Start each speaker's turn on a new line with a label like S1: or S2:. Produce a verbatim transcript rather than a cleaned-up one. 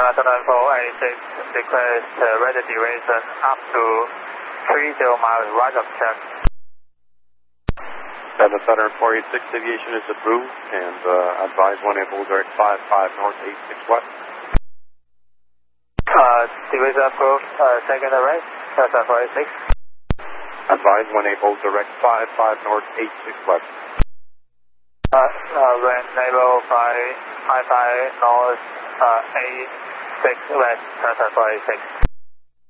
S1: Saturn four eighty-six, request uh, radar deviation up to three zero miles right of check.
S2: Seven Saturn four eighty-six, aviation is approved, and uh, advise one able direct five five north eight six west.
S1: Uh, deviation approved, uh, second array, Saturn four eighty-six.
S2: Advise one able direct five five north eight six west.
S1: Uh, uh, when able five five north uh, eight six west, Saturn four eighty-six.